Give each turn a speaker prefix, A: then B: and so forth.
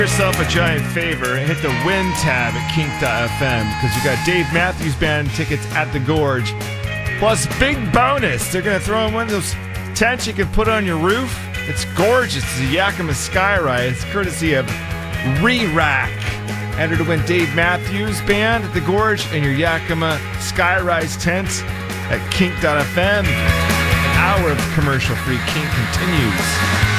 A: Yourself a giant favor and hit the win tab at kink.fm because we got Dave Matthews Band tickets at the Gorge. Plus, big bonus. They're going to throw in one of those tents you can put on your roof. It's gorgeous. It's a Yakima Sky Ride. It's courtesy of Re-Rack. Enter to win Dave Matthews Band at the Gorge and your Yakima Skyrise tents at kink.fm. An hour of commercial-free Kink continues.